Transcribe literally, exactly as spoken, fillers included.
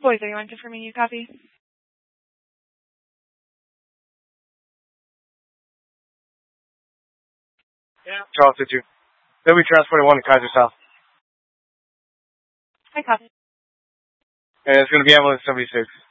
Boys, are you on to for me? You copy? Yeah. Charles, did you? They'll be transporting one to Kaiser South. I copy. And it's going to be ambulance seventy-six.